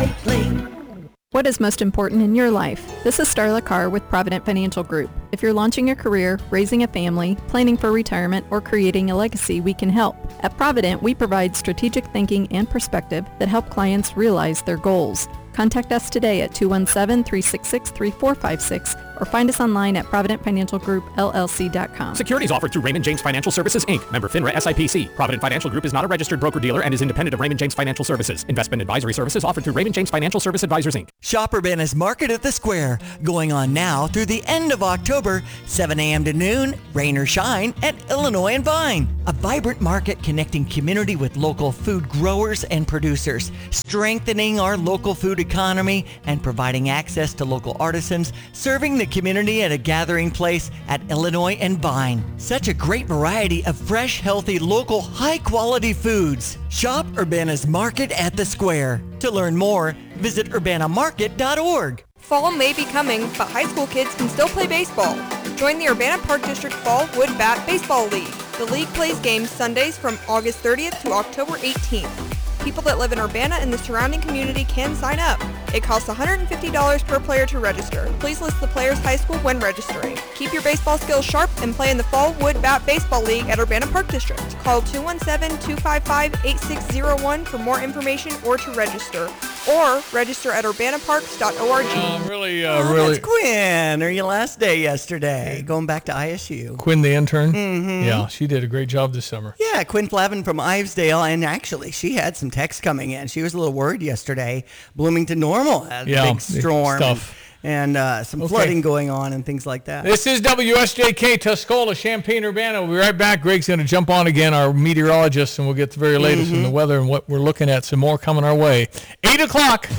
recycling. What is most important in your life? This is Starla Carr with Provident Financial Group. If you're launching a career, raising a family, planning for retirement, or creating a legacy, we can help. At Provident, we provide strategic thinking and perspective that help clients realize their goals. Contact us today at 217-366-3456 or find us online at providentfinancialgroupllc.com. Securities offered through Raymond James Financial Services, Inc., member FINRA SIPC. Provident Financial Group is not a registered broker-dealer and is independent of Raymond James Financial Services. Investment advisory services offered through Raymond James Financial Service Advisors, Inc. Shop Urbana's Market at the Square, going on now through the end of October, 7 a.m. to noon, rain or shine, at Illinois and Vine. A vibrant market connecting community with local food growers and producers, strengthening our local food economy and providing access to local artisans, serving the community at a gathering place at Illinois and Vine. Such a great variety of fresh, healthy, local, high-quality foods. Shop Urbana's Market at the Square. To learn more, visit urbanamarket.org. Fall may be coming, but high school kids can still play baseball. Join the Urbana Park District Fall Wood Bat Baseball League. The league plays games Sundays from August 30th to October 18th. People that live in Urbana and the surrounding community can sign up. It costs $150 per player to register. Please list the player's high school when registering. Keep your baseball skills sharp and play in the Fall Wood Bat Baseball League at Urbana Park District. Call 217-255-8601 for more information or to register. Or register at urbanaparks.org. Really. That's Quinn, or your last day yesterday, going back to ISU. Quinn the intern? Mm-hmm. Yeah, she did a great job this summer. Yeah, Quinn Flavin from Ivesdale, and actually she had some texts coming in. She was a little worried yesterday. Bloomington Normal had a big storm. And some flooding going on and things like that. This is WSJK Tuscola, Champaign-Urbana. We'll be right back. Greg's going to jump on again, our meteorologist, and we'll get the very latest in the weather and what we're looking at. Some more coming our way. 8 o'clock.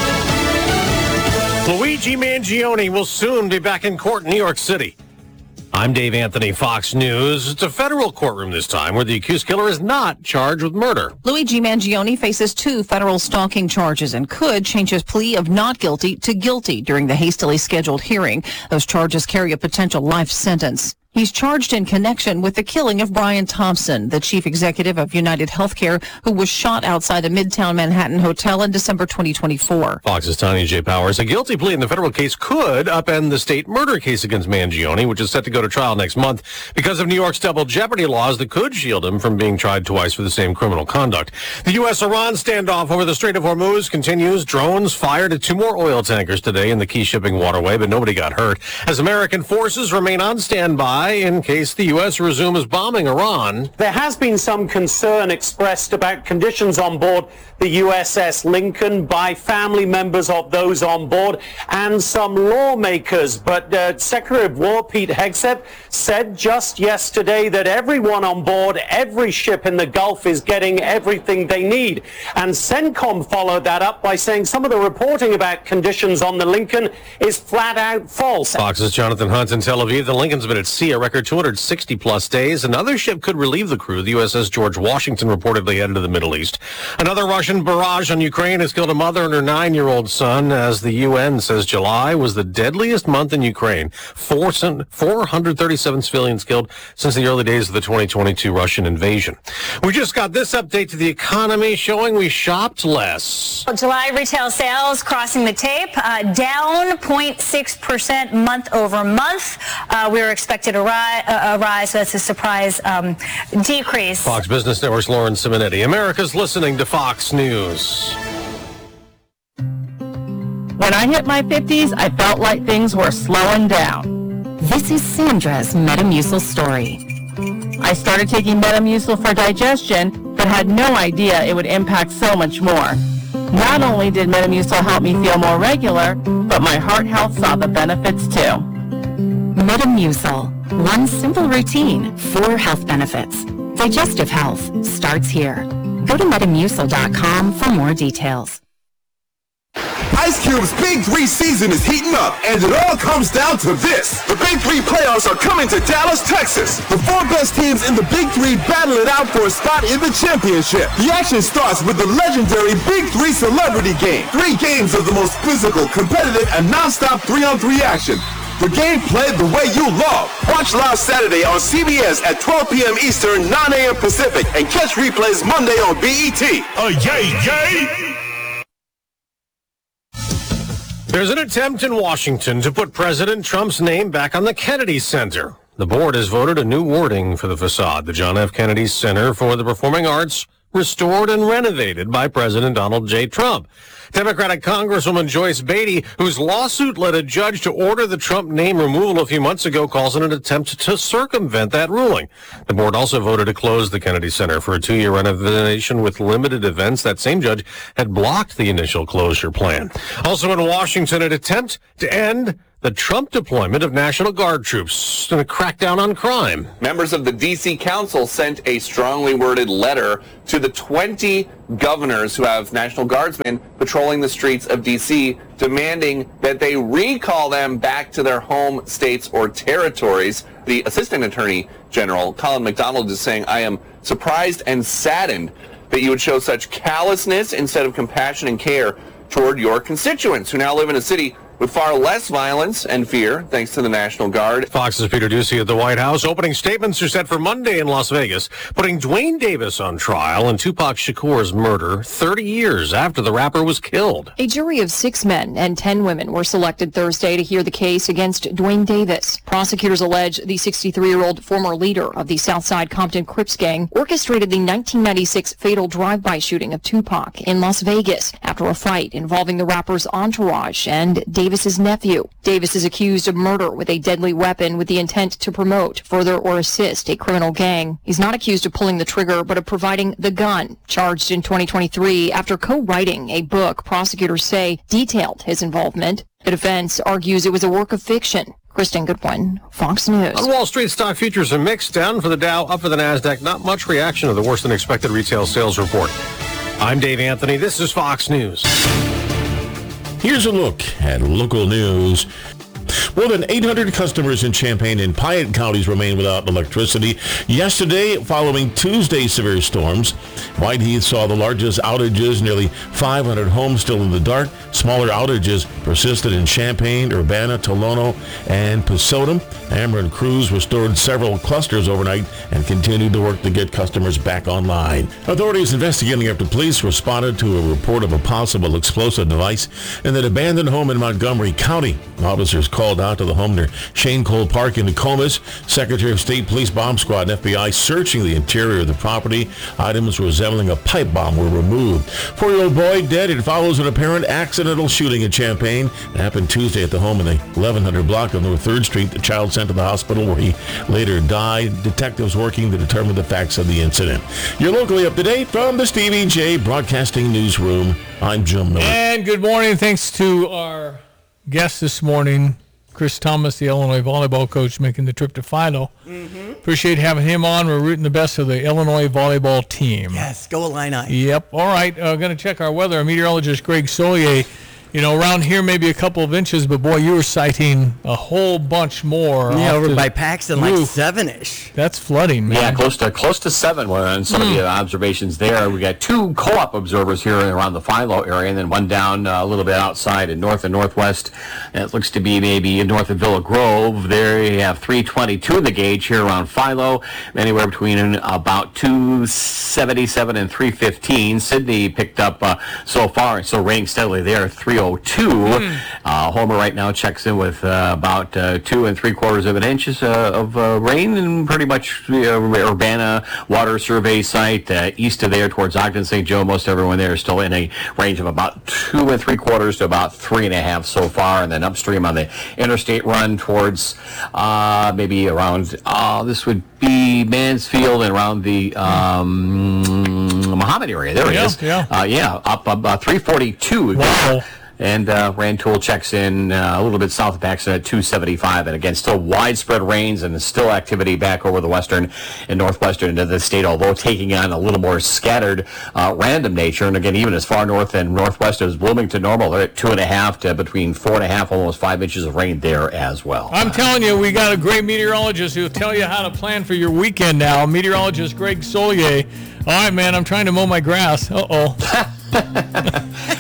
Luigi Mangione will soon be back in court in New York City. I'm Dave Anthony, Fox News. It's a federal courtroom this time where the accused killer is not charged with murder. Luigi Mangione faces 2 federal stalking charges and could change his plea of not guilty to guilty during the hastily scheduled hearing. Those charges carry a potential life sentence. He's charged in connection with the killing of Brian Thompson, the chief executive of United Healthcare, who was shot outside a Midtown Manhattan hotel in December 2024. Fox's Tanya J. Powers. A guilty plea in the federal case could upend the state murder case against Mangione, which is set to go to trial next month because of New York's double jeopardy laws that could shield him from being tried twice for the same criminal conduct. The U.S.-Iran standoff over the Strait of Hormuz continues. Drones fired at 2 more oil tankers today in the key shipping waterway, but nobody got hurt. As American forces remain on standby in case the U.S. resumes bombing Iran. There has been some concern expressed about conditions on board the USS Lincoln by family members of those on board and some lawmakers. But Secretary of War Pete Hegseth said just yesterday that everyone on board, every ship in the Gulf is getting everything they need. And CENTCOM followed that up by saying some of the reporting about conditions on the Lincoln is flat out false. Fox's Jonathan Hunt in Tel Aviv. The Lincoln's been at sea a record 260-plus days. Another ship could relieve the crew. The USS George Washington reportedly headed to the Middle East. Another Russian barrage on Ukraine has killed a mother and her 9-year-old son, as the UN says July was the deadliest month in Ukraine. 437 civilians killed since the early days of the 2022 Russian invasion. We just got this update to the economy showing we shopped less. July retail sales crossing the tape, down 0.6% month over month. We were expected a rise, so that's a surprise decrease. Fox Business Network's Lauren Simonetti. America's listening to Fox News. When I hit my 50s, I felt like things were slowing down. This is Sandra's Metamucil story. I started taking Metamucil for digestion, but had no idea it would impact so much more. Not only did Metamucil help me feel more regular, but my heart health saw the benefits too. Metamucil. One simple routine, 4 health benefits. Digestive health starts here. Go to Metamucil.com for more details. Ice Cube's Big 3 season is heating up, and it all comes down to this. The Big 3 playoffs are coming to Dallas, Texas. The 4 best teams in the Big 3 battle it out for a spot in the championship. The action starts with the legendary Big 3 Celebrity Game. 3 games of the most physical, competitive, and non-stop 3-on-3 action. The game played the way you love. Watch live Saturday on CBS at 12 p.m. Eastern, 9 a.m. Pacific, and catch replays Monday on BET. Yay! There's an attempt in Washington to put President Trump's name back on the Kennedy Center. The board has voted a new wording for the facade. The John F. Kennedy Center for the Performing Arts restored and renovated by President Donald J. Trump. Democratic Congresswoman Joyce Beatty, whose lawsuit led a judge to order the Trump name removal a few months ago, calls it an attempt to circumvent that ruling. The board also voted to close the Kennedy Center for a 2-year renovation with limited events. That same judge had blocked the initial closure plan. Also in Washington, an attempt to end the Trump deployment of National Guard troops in a crackdown on crime. Members of the D.C. Council sent a strongly worded letter to the 20 governors who have National Guardsmen patrolling the streets of D.C., demanding that they recall them back to their home states or territories. The Assistant Attorney General, Colin McDonald, is saying, "I am surprised and saddened that you would show such callousness instead of compassion and care toward your constituents who now live in a city with far less violence and fear, thanks to the National Guard." Fox's Peter Ducey at the White House. Opening statements are set for Monday in Las Vegas, putting Dwayne Davis on trial in Tupac Shakur's murder 30 years after the rapper was killed. A jury of 6 men and 10 women were selected Thursday to hear the case against Dwayne Davis. Prosecutors allege the 63-year-old former leader of the Southside Compton Crips gang orchestrated the 1996 fatal drive-by shooting of Tupac in Las Vegas after a fight involving the rapper's entourage and Davis's nephew. Davis is accused of murder with a deadly weapon with the intent to promote, further, or assist a criminal gang. He's not accused of pulling the trigger, but of providing the gun. Charged in 2023 after co-writing a book prosecutors say detailed his involvement. The defense argues it was a work of fiction. Kristen Goodwin, Fox News. On Wall Street, stock futures are mixed. Down for the Dow, up for the NASDAQ. Not much reaction to the worse-than-expected retail sales report. I'm Dave Anthony. This is Fox News. Here's a look at local news. More than 800 customers in Champaign and Piatt counties remain without electricity yesterday following Tuesday's severe storms. Whiteheath saw the largest outages, nearly 500 homes still in the dark. Smaller outages persisted in Champaign, Urbana, Tolono, and Pasodum. Ameren crews restored several clusters overnight and continued to work to get customers back online. Authorities investigating after police responded to a report of a possible explosive device in an abandoned home in Montgomery County. Officers called out to the home near Shane Cole Park in Nokomis. Secretary of State Police Bomb Squad and FBI searching the interior of the property. Items resembling a pipe bomb were removed. 4-year-old boy dead. It follows an apparent accidental shooting in Champaign. It happened Tuesday at the home in the 1100 block of North 3rd Street. The child sent to the hospital where he later died. Detectives working to determine the facts of the incident. You're locally up to date from the Stevie J Broadcasting Newsroom. I'm Jim Miller. And good morning. Thanks to our guest this morning, Chris Thomas, the Illinois volleyball coach, making the trip to Philo. Appreciate having him on. We're rooting the best of the Illinois volleyball team. Yes, go Illini. Yep. All right. Going to check our weather. Our meteorologist Greg Solier. You know, around here maybe a couple of inches, but boy, you were citing a whole bunch more. Yeah, over by Paxton, like 7-ish. That's flooding, man. Yeah, close to 7 on some of the observations there. We got 2 co-op observers here around the Philo area, and then one down a little bit outside in north and northwest. And it looks to be maybe north of Villa Grove. There you have 322 in the gauge here around Philo, anywhere between about 277 and 315. Sydney picked up so far, so raining steadily there, 302. Homer right now checks in with about 2 3/4 inches of rain, and pretty much Urbana water survey site east of there towards Ogden, St. Joe. Most everyone there is still in a range of about 2 3/4 to about 3.5 so far, and then upstream on the interstate run towards maybe around this would be Mansfield and around the Muhammad area. There it is. Up 342. Wow. And Rantoul checks in a little bit south of Paxton at 275. And again, still widespread rains and still activity back over the western and northwestern end of the state, although taking on a little more scattered random nature. And again, even as far north and northwest as Bloomington normal, they're at 2.5 to between 4.5, almost 5 inches of rain there as well. I'm telling you, we got a great meteorologist who'll tell you how to plan for your weekend now. Meteorologist Greg Solier. All right, man, I'm trying to mow my grass. Uh-oh. Well,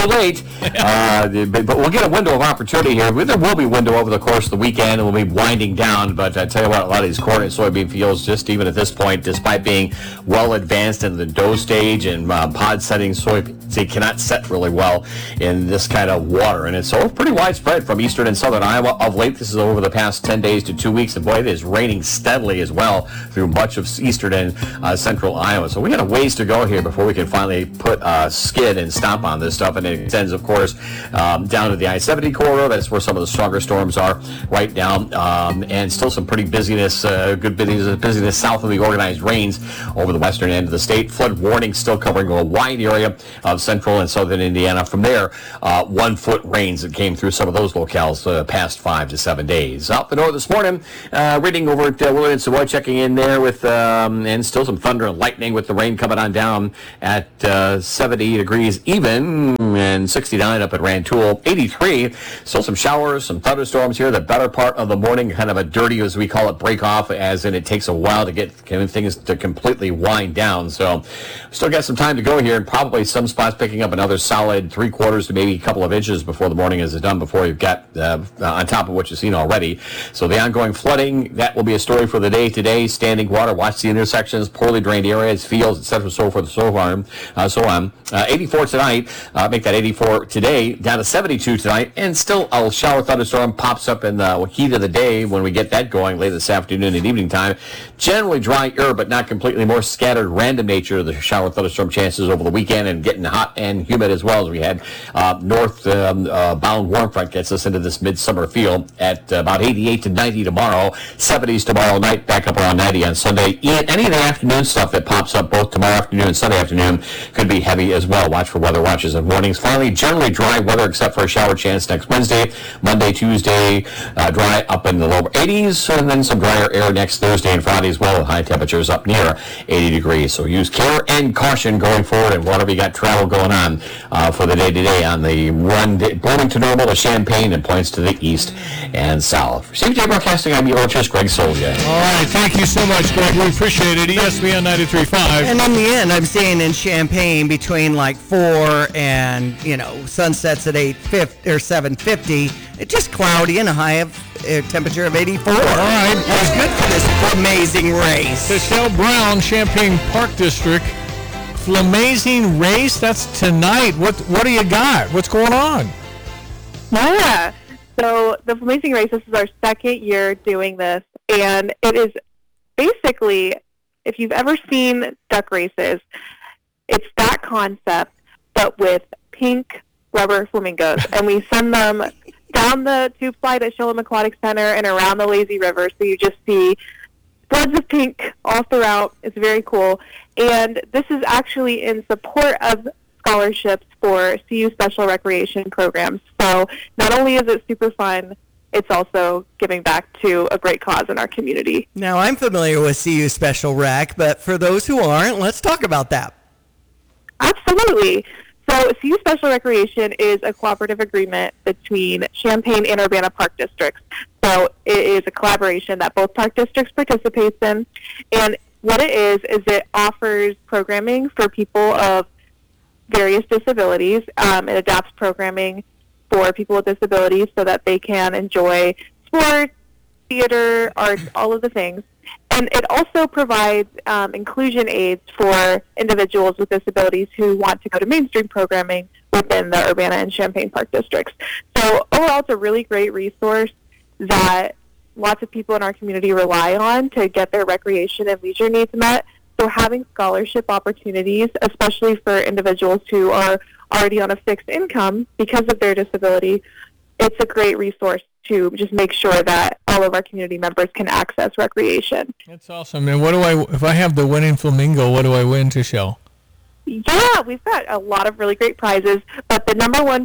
too late. But we'll get a window of opportunity here. There will be a window over the course of the weekend, and we'll be winding down. But I tell you what, a lot of these corn and soybean fields, just even at this point, despite being well advanced in the dough stage and pod setting soybeans, they cannot set really well in this kind of water. And it's so pretty widespread from eastern and southern Iowa of late. This is over the past 10 days to 2 weeks. And boy, it is raining steadily as well through much of eastern and central Iowa. So we got a ways to go here before we can finally put a skid and stop on this stuff. And it extends, of course, down to the I-70 corridor. That's where some of the stronger storms are right down. And still some pretty busyness, good busyness south of the organized rains over the western end of the state. Flood warning still covering a wide area of central and southern Indiana. From there, 1 foot rains that came through some of those locales past 5 to 7 days. Out the north this morning, reading over at Willard and Savoy, checking in there with, and still some thunder and lightning with the rain coming on down at 70 degrees even, and 69 up at Rantoul, 83. Still some showers, some thunderstorms here. The better part of the morning, kind of a dirty, as we call it, break off, as in it takes a while to get things to completely wind down. So still got some time to go here, and probably some spots picking up another solid 3/4 to maybe a couple of inches before the morning is done, before you've got on top of what you've seen already. So the ongoing flooding, that will be a story for the day today. Standing water, watch the intersections, poorly drained areas, fields, etc., so forth, so on. 84 tonight, make that 84 today, down to 72 tonight, and still a shower thunderstorm pops up in the heat of the day when we get that going late this afternoon and evening time. Generally drier, but not completely, more scattered, random nature of the shower thunderstorm chances over the weekend, and getting hot and humid as well, as we had north-bound warm front gets us into this midsummer feel at about 88 to 90 tomorrow, 70s tomorrow night, back up around 90 on Sunday. Any of the afternoon stuff that pops up both tomorrow afternoon and Sunday afternoon could be heavy as well. Watch for weather watches and warnings. Finally, generally dry weather except for a shower chance next Wednesday. Monday, Tuesday, dry up in the lower 80s, and then some drier air next Thursday and Friday as well, with high temperatures up near 80 degrees. So use care and caution going forward, and whatever you got travel going on for the day-to-day on the run Bloomington Normal to Champaign and points to the east and south. For CBJ Broadcasting, I'm meteorologist Greg Solja. All right, thank you so much, Greg. We appreciate it. ESPN 93.5. And in the end, I'm seeing in Champaign between like 4 and, sunsets at 8:50 or 7:50. It's just cloudy and a high of temperature of 84. All right. That's good for this amazing race. Michelle Brown, Champaign Park District. Flamazing race, that's tonight. What do you got? What's going on? Yeah. So the Flamazing Race, this is our second year doing this, and it is basically, if you've ever seen duck races, it's that concept, but with pink rubber flamingos, and we send them down the tube slide at Shellam Aquatic Center and around the lazy river, so you just see floods of pink all throughout. It's very cool, and this is actually in support of scholarships for CU Special Recreation programs. So not only is it super fun, it's also giving back to a great cause in our community. Now, I'm familiar with CU Special Rec, but for those who aren't, let's talk about that. Absolutely. So CU Special Recreation is a cooperative agreement between Champaign and Urbana Park Districts. So it is a collaboration that both park districts participate in. And what it is it offers programming for people of various disabilities. It adapts programming for people with disabilities so that they can enjoy sports, theater, arts, all of the things. And it also provides inclusion aids for individuals with disabilities who want to go to mainstream programming within the Urbana and Champaign Park districts. So overall, it's a really great resource that lots of people in our community rely on to get their recreation and leisure needs met. So having scholarship opportunities, especially for individuals who are already on a fixed income because of their disability, it's a great resource to just make sure that all of our community members can access recreation. That's awesome. And if I have the winning flamingo, what do I win, Tichelle? Yeah, we've got a lot of really great prizes, but the number one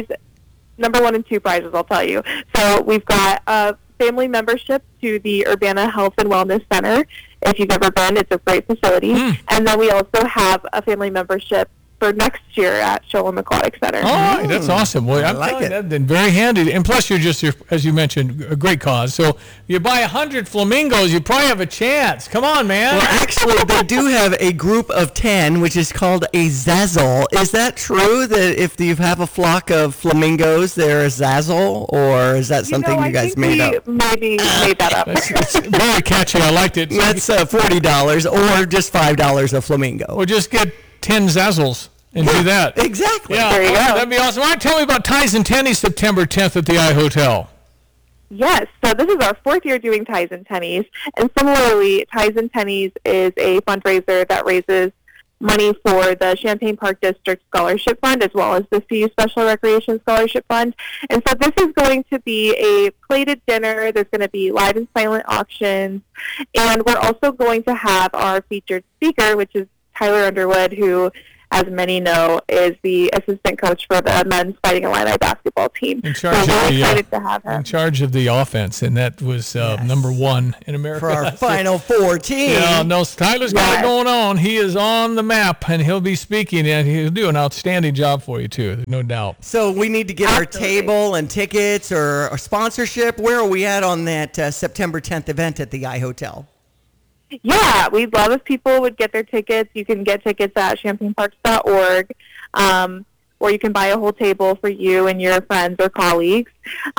and two prizes, I'll tell you. So we've got a family membership to the Urbana Health and Wellness Center. If you've ever been, it's a great facility. And then we also have a family membership for next year at Sholem Aquatic Center. All right, that's awesome. Well, I'm like telling it. you, that's been very handy. And plus, you're just, as you mentioned, a great cause. So you buy 100 flamingos, you probably have a chance. Come on, man. Well, actually, they do have a group of 10, which is called a zazzle. Is that true, that if you have a flock of flamingos, they're a zazzle? Or is that something you guys made up? Maybe made that up. It's very catchy. I liked it. That's $40 or just $5 a flamingo. Or just get 10 zazzles and do that. Exactly. Yeah, There you go. that'd be awesome. All right, tell me about Ties and Tennies September 10th at the iHotel. Yes, so this is our 4th year doing Ties and Tennies, and similarly, Ties and Tennies is a fundraiser that raises money for the Champaign Park District Scholarship Fund as well as the CU Special Recreation Scholarship Fund. And so this is going to be a plated dinner. There's going to be live and silent auctions, and we're also going to have our featured speaker, which is Tyler Underwood, who, as many know, is the assistant coach for the men's Fighting Illini basketball team. In charge, so we're of, excited to have him. in charge of the offense, and that was number one in America. For our Final Four team. Yeah, no, Tyler's got it going on. He is on the map, and he'll be speaking, and he'll do an outstanding job for you, too, no doubt. So we need to get our table and tickets or sponsorship. Where are we at on that September 10th event at the iHotel? Yeah, we'd love if people would get their tickets. You can get tickets at champaignparks.org, or you can buy a whole table for you and your friends or colleagues.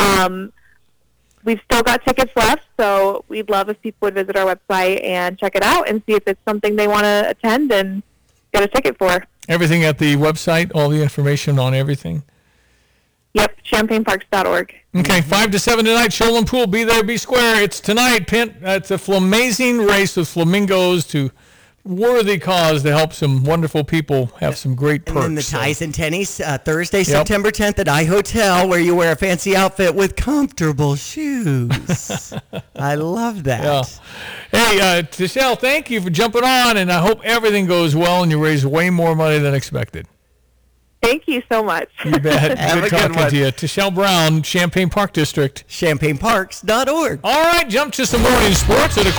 We've still got tickets left, so we'd love if people would visit our website and check it out and see if it's something they want to attend and get a ticket for. Everything at the website, all the information on everything? Yep, champaignparks.org. Okay, 5 to 7 tonight, Sholem Pool, be there, be square. It's tonight, Pint. It's a flamazing race with flamingos to worthy cause to help some wonderful people have some great perks. And then the Ties and Tennies, Thursday, September 10th at iHotel, where you wear a fancy outfit with comfortable shoes. I love that. Yeah. Hey, Tichelle, thank you for jumping on, and I hope everything goes well and you raise way more money than expected. Thank you so much. You bet. Have Good a good talking one. to you. Tichelle Brown, Champaign Park District. champaignparks.org. All right, jump to some morning sports at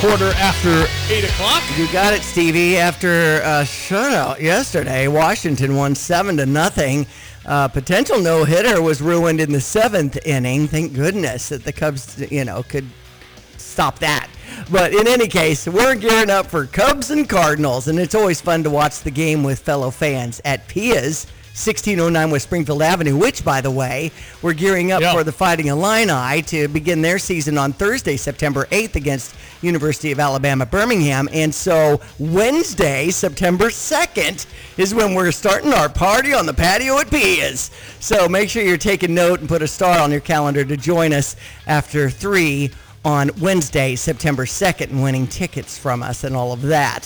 8:15. You got it, Stevie. After a shutout yesterday, Washington won 7-0. Potential no-hitter was ruined in the 7th inning. Thank goodness that the Cubs, could stop that. But in any case, we're gearing up for Cubs and Cardinals, and it's always fun to watch the game with fellow fans at Pia's 1609 West Springfield Avenue, which, by the way, we're gearing up for the Fighting Illini to begin their season on Thursday, September 8th against University of Alabama, Birmingham. And so Wednesday, September 2nd, is when we're starting our party on the patio at Pia's. So make sure you're taking note and put a star on your calendar to join us after 3 on Wednesday, September 2nd, and winning tickets from us and all of that.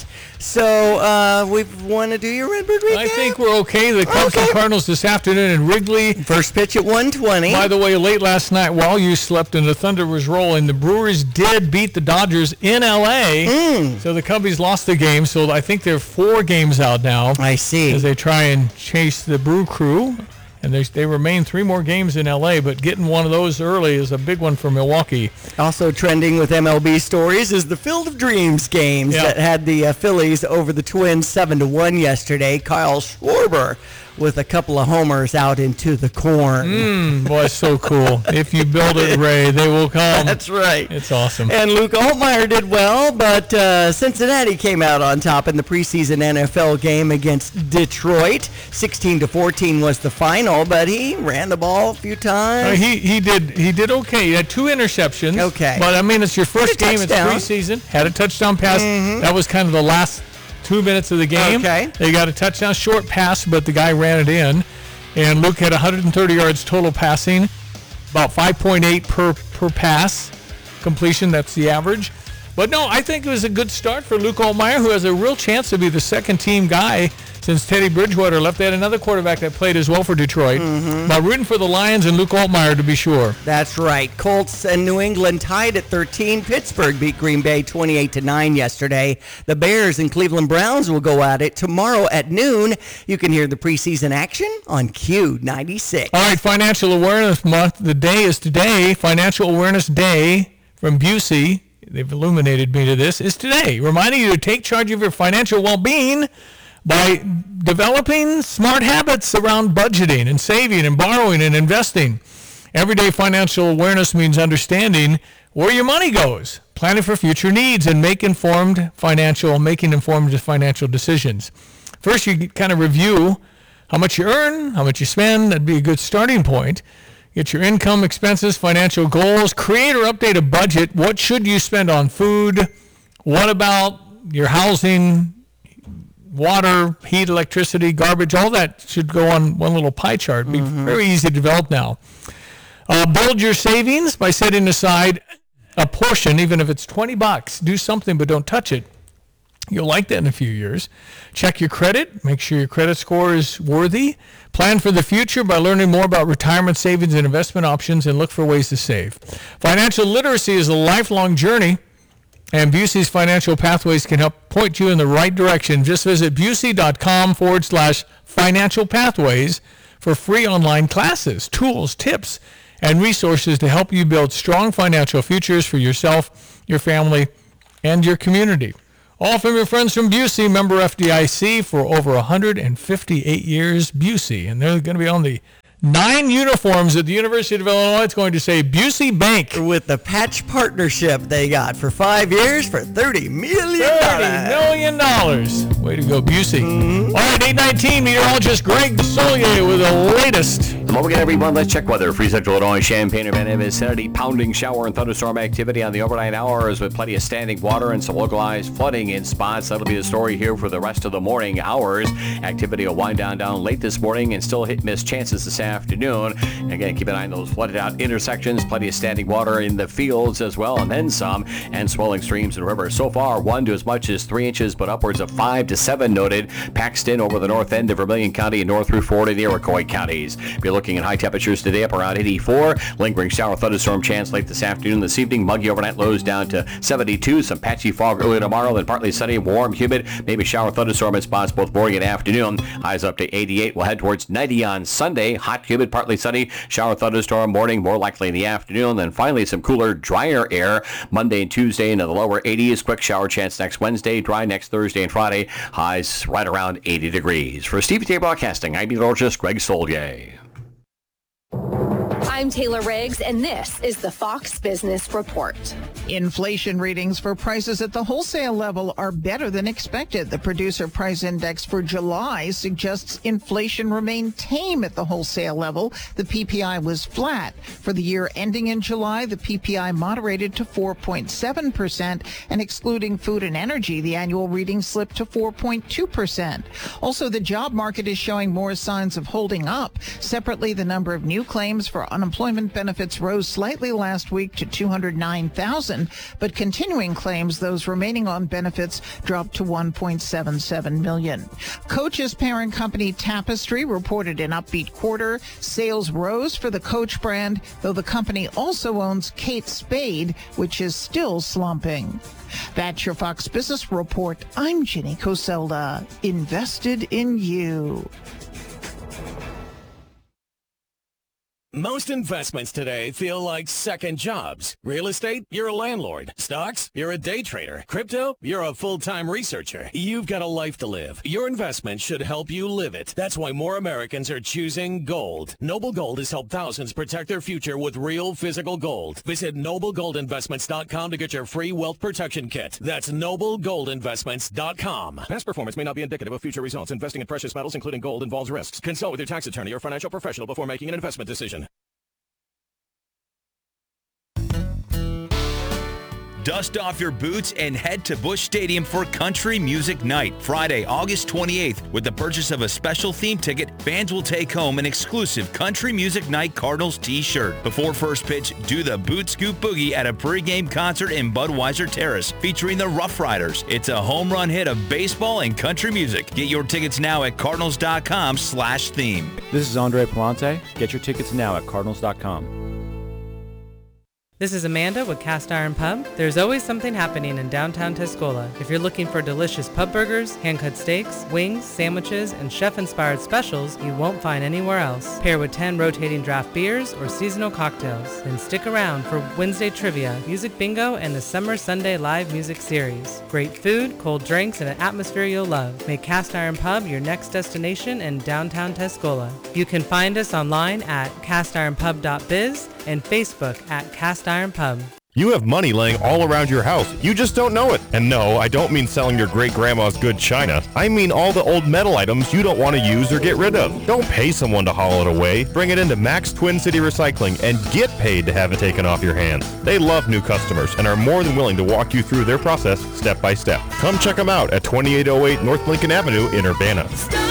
So we want to do your Redbird recap? I think we're okay. The Cubs and Cardinals this afternoon in Wrigley. First pitch at 1:20. By the way, late last night while you slept and the thunder was rolling, the Brewers did beat the Dodgers in L.A. So the Cubbies lost the game. So I think they're 4 games out now. I see. As they try and chase the Brew Crew. And they remain 3 more games in L.A., but getting one of those early is a big one for Milwaukee. Also trending with MLB stories is the Field of Dreams games that had the Phillies over the Twins 7-1 yesterday. Kyle Schwarber with a couple of homers out into the corn. Boy, it's so cool. If you build it, Ray, they will come. That's right. It's awesome. And Luke Altmaier did well, but Cincinnati came out on top in the preseason NFL game against Detroit. 16-14 was the final, but he ran the ball a few times. He did okay. He had 2 interceptions. Okay. But, I mean, it's your first game. It's preseason. Had a touchdown pass. That was kind of the last 2 minutes of the game. Okay. They got a touchdown, short pass, but the guy ran it in. And Luke had 130 yards total passing, about 5.8 per pass completion. That's the average. But, no, I think it was a good start for Luke Altmaier, who has a real chance to be the second-team guy since Teddy Bridgewater left. They had another quarterback that played as well for Detroit. But rooting for the Lions and Luke Altmaier to be sure. That's right. Colts and New England tied at 13. Pittsburgh beat Green Bay 28-9 yesterday. The Bears and Cleveland Browns will go at it tomorrow at noon. You can hear the preseason action on Q96. All right, Financial Awareness Month. The day is today. Financial Awareness Day from Busey. They've illuminated me to this. Is today, reminding you to take charge of your financial well-being by developing smart habits around budgeting and saving and borrowing and investing. Everyday financial awareness means understanding where your money goes, planning for future needs, and making informed financial decisions. First, you kind of review how much you earn, how much you spend. That'd be a good starting point. Get your income, expenses, financial goals. Create or update a budget. What should you spend on food? What about your housing, water, heat, electricity, garbage? All that should go on one little pie chart. It'd be very easy to develop now. Build your savings by setting aside a portion, even if it's $20. Do something, but don't touch it. You'll like that in a few years. Check your credit. Make sure your credit score is worthy. Plan for the future by learning more about retirement savings and investment options, and look for ways to save. Financial literacy is a lifelong journey, and Busey's Financial Pathways can help point you in the right direction. Just visit Busey.com/financial pathways for free online classes, tools, tips, and resources to help you build strong financial futures for yourself, your family, and your community. All from your friends from Busey, member FDIC for over 158 years, Busey. And they're going to be on the 9 uniforms at the University of Illinois. It's going to say Busey Bank. With the patch partnership they got for 5 years for $30 million. $30 million. Way to go, Busey. All right, 8:19, meteorologist Greg Solier with the latest. Welcome again, everyone. Let's check weather. Free Central Illinois, Champaign, Urbana vicinity. Pounding shower and thunderstorm activity on the overnight hours with plenty of standing water and some localized flooding in spots. That'll be the story here for the rest of the morning hours. Activity will wind down late this morning and still hit-miss chances this afternoon. Again, keep an eye on those flooded out intersections. Plenty of standing water in the fields as well, and then some, and swelling streams and rivers. So far, 1 to as much as 3 inches, but upwards of 5 to 7 noted. Paxton over the north end of Vermilion County and north through Ford and the Iroquois counties. Be looking at high temperatures today up around 84. Lingering shower thunderstorm chance late this afternoon. This evening, muggy overnight lows down to 72. Some patchy fog early tomorrow, then partly sunny, warm, humid. Maybe shower thunderstorm in spots both morning and afternoon. Highs up to 88. We'll head towards 90 on Sunday. Hot, humid, partly sunny. Shower thunderstorm morning, more likely in the afternoon. Then finally some cooler, drier air Monday and Tuesday into the lower 80s. Quick shower chance next Wednesday. Dry next Thursday and Friday. Highs right around 80 degrees. For Stevie J Broadcasting, I'm meteorologist Greg Solier. I'm Taylor Riggs, and this is the Fox Business Report. Inflation readings for prices at the wholesale level are better than expected. The Producer Price Index for July suggests inflation remained tame at the wholesale level. The PPI was flat. For the year ending in July, the PPI moderated to 4.7%, and excluding food and energy, the annual reading slipped to 4.2%. Also, the job market is showing more signs of holding up. Separately, the number of new claims for unemployment benefits rose slightly last week to 209,000, but continuing claims, those remaining on benefits, dropped to 1.77 million. Coach's parent company Tapestry reported an upbeat quarter. Sales rose for the Coach brand, though the company also owns Kate Spade, which is still slumping. That's your Fox Business Report. I'm Ginny Coselda. Invested in you. Most investments today feel like second jobs. Real estate, you're a landlord. Stocks, you're a day trader. Crypto, you're a full-time researcher. You've got a life to live. Your investment should help you live it. That's why more Americans are choosing gold. Noble Gold has helped thousands protect their future with real physical gold. Visit NobleGoldInvestments.com to get your free wealth protection kit. That's NobleGoldInvestments.com. Past performance may not be indicative of future results. Investing in precious metals, including gold, involves risks. Consult with your tax attorney or financial professional before making an investment decision. Dust off your boots and head to Busch Stadium for Country Music Night, Friday, August 28th. With the purchase of a special theme ticket, fans will take home an exclusive Country Music Night Cardinals t-shirt. Before first pitch, do the Boot Scoop Boogie at a pregame concert in Budweiser Terrace, featuring the Rough Riders. It's a home run hit of baseball and country music. Get your tickets now at cardinals.com/theme. This is Andre Palante. Get your tickets now at cardinals.com. This is Amanda with Cast Iron Pub. There's always something happening in downtown Tuscola. If you're looking for delicious pub burgers, hand-cut steaks, wings, sandwiches, and chef-inspired specials you won't find anywhere else. Pair with 10 rotating draft beers or seasonal cocktails. Then stick around for Wednesday trivia, music bingo, and the Summer Sunday live music series. Great food, cold drinks, and an atmosphere you'll love. Make Cast Iron Pub your next destination in downtown Tuscola. You can find us online at castironpub.biz and Facebook at Cast Iron Pub. You have money laying all around your house. You just don't know it. And no, I don't mean selling your great-grandma's good china. I mean all the old metal items you don't want to use or get rid of. Don't pay someone to haul it away. Bring it into Max Twin City Recycling and get paid to have it taken off your hands. They love new customers and are more than willing to walk you through their process step by step. Come check them out at 2808 North Lincoln Avenue in Urbana.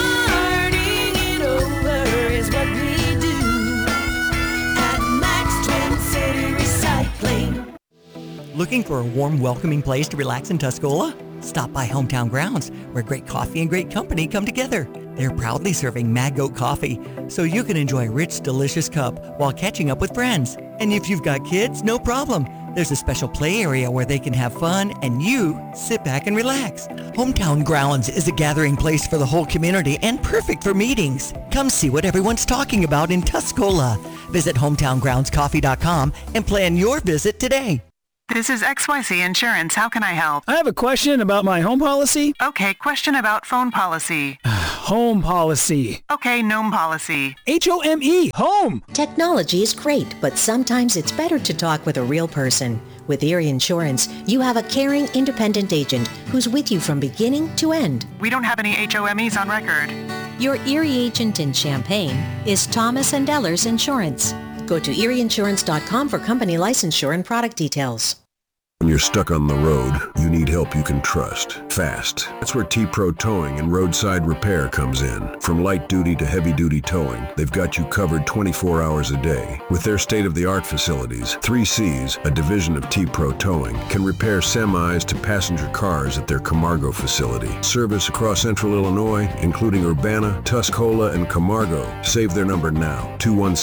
Looking for a warm, welcoming place to relax in Tuscola? Stop by Hometown Grounds, where great coffee and great company come together. They're proudly serving Mad Goat coffee, so you can enjoy a rich, delicious cup while catching up with friends. And if you've got kids, no problem. There's a special play area where they can have fun and you sit back and relax. Hometown Grounds is a gathering place for the whole community and perfect for meetings. Come see what everyone's talking about in Tuscola. Visit hometowngroundscoffee.com and plan your visit today. This is XYZ Insurance. How can I help? I have a question about my home policy. Okay, question about phone policy. Home policy. Okay, gnome policy. HOME, home. Technology is great, but sometimes it's better to talk with a real person. With Erie Insurance, you have a caring, independent agent who's with you from beginning to end. We don't have any HOMEs on record. Your Erie agent in Champaign is Thomas & Ellers Insurance. Go to erieinsurance.com for company licensure and product details. When you're stuck on the road, you need help you can trust. Fast. That's where T-Pro Towing and Roadside Repair comes in. From light duty to heavy duty towing, they've got you covered 24 hours a day. With their state-of-the-art facilities, 3Cs, a division of T-Pro Towing, can repair semis to passenger cars at their Camargo facility. Service across central Illinois, including Urbana, Tuscola, and Camargo. Save their number now,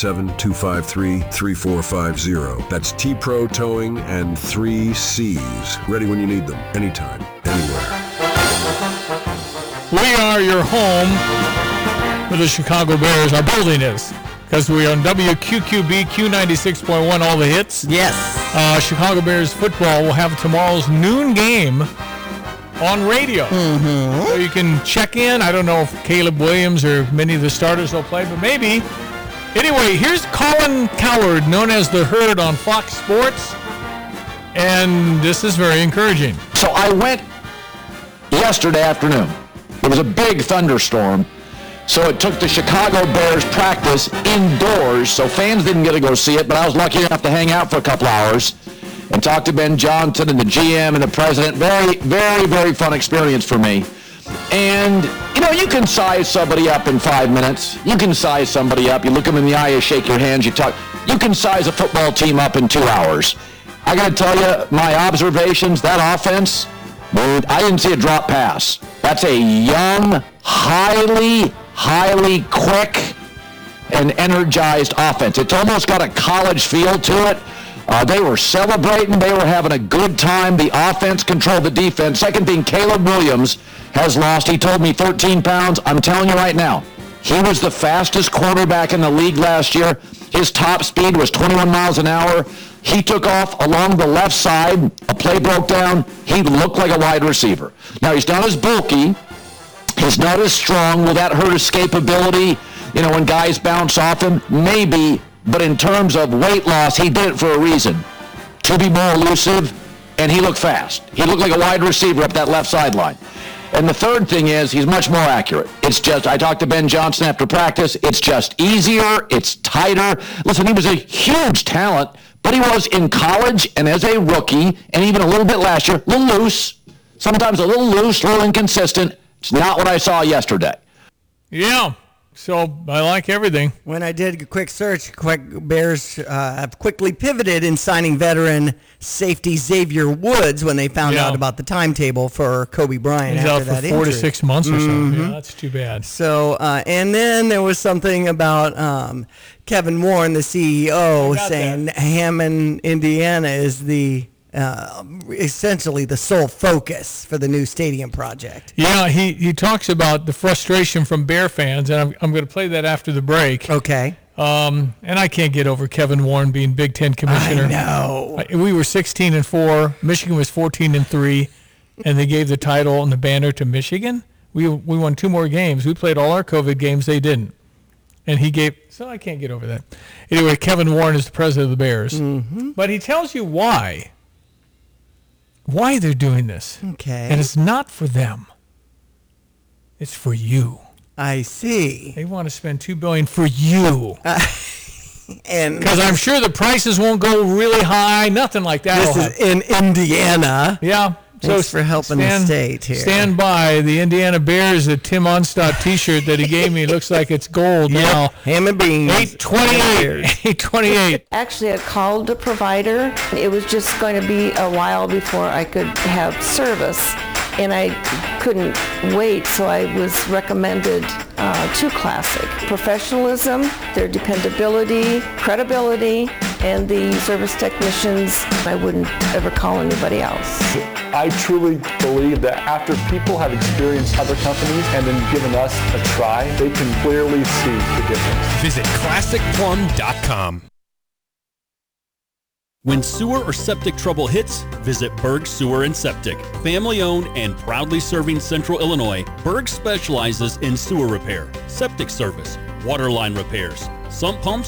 217-253-3450. That's T-Pro Towing and 3Cs. Ready when you need them, anytime, anywhere. We are your home for the Chicago Bears. Our building is, because we are on WQQB Q96.1, all the hits. Yes. Chicago Bears football will have tomorrow's noon game on radio. Mm-hmm. So you can check in. I don't know if Caleb Williams or many of the starters will play, but maybe. Anyway, here's Colin Cowherd, known as The Herd on Fox Sports. And this is very encouraging. So I went yesterday afternoon. There was a big thunderstorm, so it took the Chicago Bears practice indoors, so fans didn't get to go see it, but I was lucky enough to hang out for a couple hours and talk to Ben Johnson and the GM and the president. Very, very, very fun experience for me. And, you know, you can size somebody up in 5 minutes. You can size somebody up. You look them in the eye, you shake your hands, you talk. You can size a football team up in 2 hours. I got to tell you, my observations, that offense, I didn't see a drop pass. That's a young, highly quick and energized offense. It's almost got a college feel to it. They were celebrating. They were having a good time. The offense controlled the defense. Second thing, Caleb Williams has lost, he told me, 13 pounds. I'm telling you right now, he was the fastest quarterback in the league last year. His top speed was 21 miles an hour. He took off along the left side. A play broke down. He looked like a wide receiver. Now, he's not as bulky. He's not as strong. Will that hurt escapability? You know, when guys bounce off him? Maybe. But in terms of weight loss, he did it for a reason. To be more elusive, and he looked fast. He looked like a wide receiver up that left sideline. And the third thing is he's much more accurate. It's just, I talked to Ben Johnson after practice, it's just easier, it's tighter. Listen, he was a huge talent, but he was in college and as a rookie, and even a little bit last year, a little loose, sometimes a little loose, a little inconsistent. It's not what I saw yesterday. Yeah, So I like everything. When I did a quick search, Bears have quickly pivoted in signing veteran safety Xavier Woods when they found out about the timetable for Kobe Bryant. He's after out for that 4 injury. to 6 months or so. Yeah, that's too bad. So, and then there was something about Kevin Warren, the CEO, saying Hammond, Indiana is the essentially the sole focus for the new stadium project. Yeah, he talks about the frustration from Bear fans, and I'm going to play that after the break. Okay. And I can't get over Kevin Warren being Big Ten commissioner. I know. We were 16-4. Michigan was 14-3, and they gave the title and the banner to Michigan. We won 2 more games. We played all our COVID games. They didn't. And he gave, so I can't get over that. Anyway, Kevin Warren is the president of the Bears. Mm-hmm. But he tells you why they're doing this. Okay. And it's not for them. It's for you. I see. They want to spend $2 billion for you. And because I'm sure the prices won't go really high, nothing like that. This is in Indiana. Yeah. Thanks for helping the state here. Stand by. The Indiana Bears, the Tim Onstadt T-shirt that he gave me looks like it's gold now. Ham and beans. 828. Actually, I called the provider. It was just going to be a while before I could have service, and I couldn't wait, so I was recommended to Classic. Professionalism, their dependability, credibility, and the service technicians. I wouldn't ever call anybody else. I truly believe that after people have experienced other companies and then given us a try, they can clearly see the difference. Visit ClassicPlum.com. When sewer or septic trouble hits, visit Berg Sewer and Septic. Family-owned and proudly serving Central Illinois, Berg specializes in sewer repair, septic service, water line repairs, sump pumps,